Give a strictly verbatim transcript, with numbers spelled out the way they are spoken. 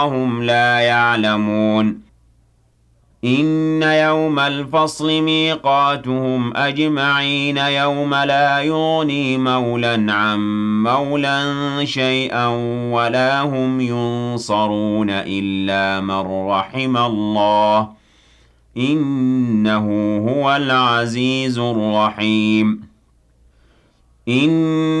وهم لا يعلمون إن يوم الفصل ميقاتهم أجمعين يوم لا يغني مولى عن مولى شيئا ولا هم ينصرون إلا من رحم الله إنه هو العزيز الرحيم إن